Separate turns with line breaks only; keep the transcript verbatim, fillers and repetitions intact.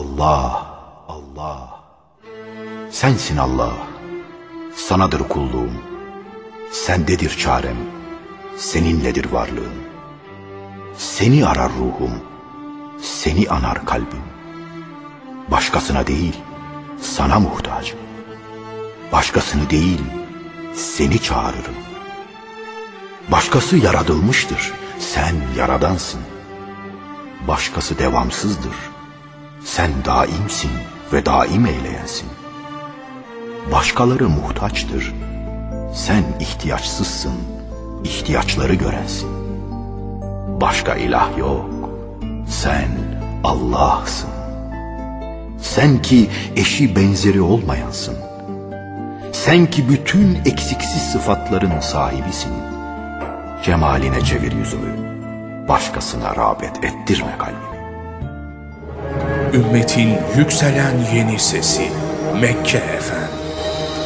Allah, Allah. Sensin Allah, sanadır kulluğum. Sendedir çarem, seninledir varlığım. Seni arar ruhum, seni anar kalbim. Başkasına değil, sana muhtacım. Başkasını değil, seni çağırırım. Başkası yaratılmıştır, sen yaradansın. Başkası devamsızdır, sen daimsin ve daim eyleyensin. Başkaları muhtaçtır, sen ihtiyaçsızsın, ihtiyaçları görensin. Başka ilah yok, sen Allah'sın. Sen ki eşi benzeri olmayansın. Sen ki bütün eksiksiz sıfatların sahibisin. Cemaline çevir yüzümü, başkasına rağbet ettirme kalbimi.
Ümmetin yükselen yeni sesi Mekke Efendi.